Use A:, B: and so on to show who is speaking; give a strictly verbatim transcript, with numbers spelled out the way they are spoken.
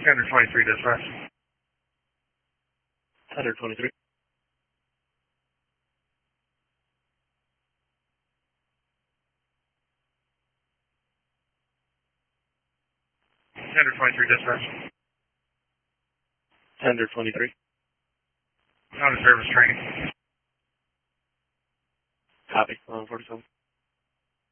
A: Tender twenty-three dispatch.
B: Tender twenty-three.
A: Tender twenty-three dispatch.
B: Tender twenty-three.
A: Out of service training.
B: Copy. eleven forty-seven.